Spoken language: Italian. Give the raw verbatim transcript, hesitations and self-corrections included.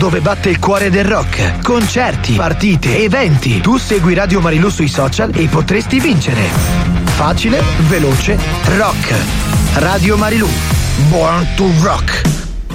dove batte il cuore del rock. Concerti, partite, eventi. Tu segui Radio Marilù sui social e potresti vincere. Facile, veloce, rock. Radio Marilù. Born to rock.